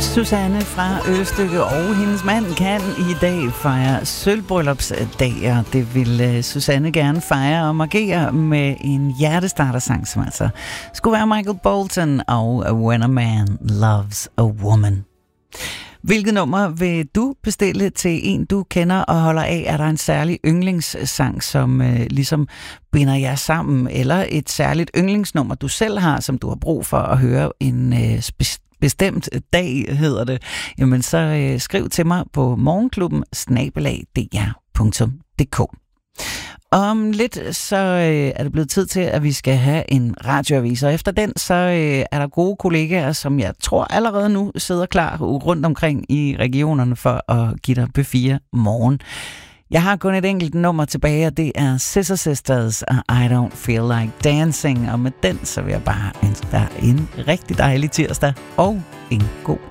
Susanne fra Ølstykke og hendes mand kan i dag fejre sølvbryllupsdag, og det vil Susanne gerne fejre og markere med en hjertestartersang, som altså skulle være Michael Bolton og When a Man Loves a Woman. Hvilket nummer vil du bestille til en, du kender og holder af? Er der en særlig yndlingssang, som ligesom binder jer sammen? Eller et særligt yndlingsnummer, du selv har, som du har brug for at høre en bestemt dag, hedder det? Jamen så skriv til mig på morgenklubben@dr.dk. Om lidt så er det blevet tid til, at vi skal have en radioavis, og efter den så er der gode kollegaer, som jeg tror allerede nu sidder klar rundt omkring i regionerne for at give dig P4 morgen. Jeg har kun et enkelt nummer tilbage, og det er Scissor Sisters og I Don't Feel Like Dancing, og med den så vil jeg bare ønske dig en rigtig dejlig tirsdag og en god